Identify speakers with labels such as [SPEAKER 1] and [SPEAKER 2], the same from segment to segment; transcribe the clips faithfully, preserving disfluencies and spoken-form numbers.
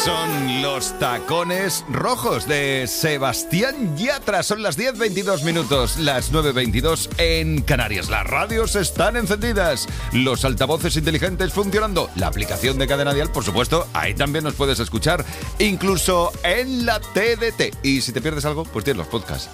[SPEAKER 1] Son los tacones rojos de Sebastián Yatra. Son las diez veintidós minutos, las nueve veintidós en Canarias. Las radios están encendidas, los altavoces inteligentes funcionando, la aplicación de Cadena Dial, por supuesto, ahí también nos puedes escuchar, incluso en la T D T. Y si te pierdes algo, pues tienes los podcasts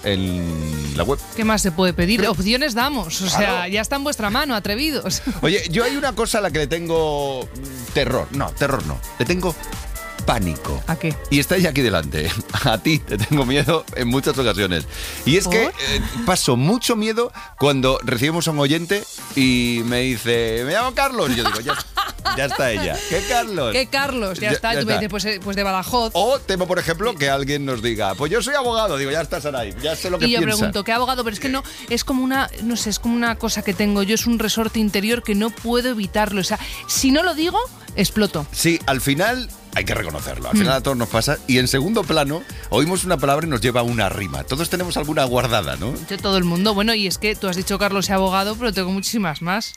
[SPEAKER 1] en la web.
[SPEAKER 2] ¿Qué más se puede pedir? Pero opciones damos, o sea,
[SPEAKER 1] claro,
[SPEAKER 2] ya está en vuestra mano, atrevidos.
[SPEAKER 1] Oye, yo hay una cosa a la que le tengo terror. No, terror no. Le tengo pánico.
[SPEAKER 2] ¿A qué?
[SPEAKER 1] Y está ya aquí delante. A ti te tengo miedo en muchas ocasiones. Y es
[SPEAKER 2] ¿Por?
[SPEAKER 1] que eh, paso mucho miedo cuando recibimos a un oyente y me dice, me llamo Carlos. Y yo digo, ya, ya está ella. ¿Qué Carlos?
[SPEAKER 2] ¿Qué Carlos? Ya,
[SPEAKER 1] Ya-
[SPEAKER 2] está.
[SPEAKER 1] ya
[SPEAKER 2] Tú me
[SPEAKER 1] está.
[SPEAKER 2] dices, pues, eh, pues de Badajoz.
[SPEAKER 1] O temo, por ejemplo, que alguien nos diga, pues yo soy abogado. Digo, ya está, Saray, ya sé lo que
[SPEAKER 2] Y yo
[SPEAKER 1] piensa.
[SPEAKER 2] pregunto, ¿qué abogado? Pero es que no, es como una, no sé, es como una cosa que tengo yo, es un resorte interior que no puedo evitarlo. O sea, si no lo digo, exploto.
[SPEAKER 1] Sí, al final hay que reconocerlo. Al final a todos nos pasa. Y en segundo plano, oímos una palabra y nos lleva a una rima. Todos tenemos alguna guardada, ¿no?
[SPEAKER 2] Yo todo el mundo, bueno, y es que tú has dicho Carlos sea abogado, pero tengo muchísimas más.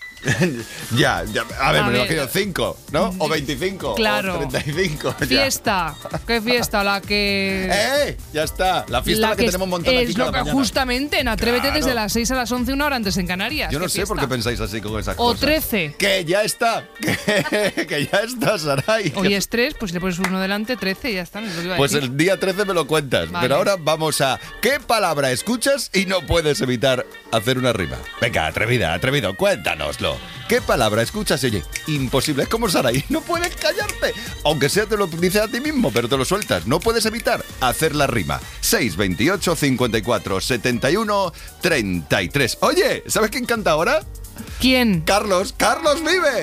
[SPEAKER 1] ya, ya, a ver,
[SPEAKER 2] A
[SPEAKER 1] me lo
[SPEAKER 2] ver.
[SPEAKER 1] imagino cinco, ¿no? O veinticinco,
[SPEAKER 2] Claro.
[SPEAKER 1] o treinta y cinco. ya.
[SPEAKER 2] Fiesta, ¿qué fiesta? La que...
[SPEAKER 1] ¡Eh! Ya está, la fiesta la que,
[SPEAKER 2] es-
[SPEAKER 1] tenemos montada aquí
[SPEAKER 2] es
[SPEAKER 1] cada
[SPEAKER 2] lo que
[SPEAKER 1] mañana.
[SPEAKER 2] justamente en Atrévete
[SPEAKER 1] Claro.
[SPEAKER 2] desde las seis a las once, una hora antes en Canarias.
[SPEAKER 1] Yo no
[SPEAKER 2] ¿Qué
[SPEAKER 1] sé por
[SPEAKER 2] fiesta?
[SPEAKER 1] qué pensáis así con esas
[SPEAKER 2] O
[SPEAKER 1] cosas.
[SPEAKER 2] trece.
[SPEAKER 1] Que ya está, que, que ya está, Saray.
[SPEAKER 2] Hoy es tres, pues si le pones uno delante, trece, ya está. No es lo que iba a
[SPEAKER 1] Pues
[SPEAKER 2] decir.
[SPEAKER 1] el día trece me lo cuentas.
[SPEAKER 2] Vale.
[SPEAKER 1] Pero ahora vamos a ¿qué palabra escuchas y no puedes evitar hacer una rima? Venga, atrevida, atrevido, cuéntanoslo. ¿Qué palabra escuchas y oye, imposible, es como Saray, no puedes callarte? Aunque sea te lo dices a ti mismo, pero te lo sueltas. No puedes evitar hacer la rima. seis veintiocho, cincuenta y cuatro, setenta y uno, treinta y tres. Oye, ¿sabes quién canta ahora?
[SPEAKER 2] ¿Quién?
[SPEAKER 1] Carlos, Carlos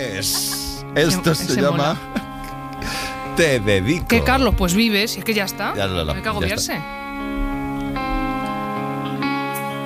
[SPEAKER 1] Vives. Esto
[SPEAKER 2] Ese-
[SPEAKER 1] se
[SPEAKER 2] ese
[SPEAKER 1] llama Te dedico.
[SPEAKER 2] ¿Qué, Carlos? Pues vives, y es que ya está.
[SPEAKER 1] Ya lo- lo-
[SPEAKER 2] No hay que
[SPEAKER 1] ya
[SPEAKER 2] agobiarse.
[SPEAKER 1] está.